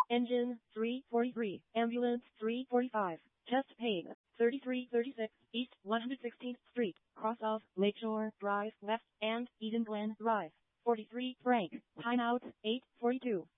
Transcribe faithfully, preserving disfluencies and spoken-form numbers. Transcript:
Engine three forty-three, Ambulance three forty-five, Chest pain thirty-three thirty-six, East one hundred sixteenth Street, cross of Lakeshore Drive West and Eden Glen Drive. forty-three Frank, timeout eight forty-two.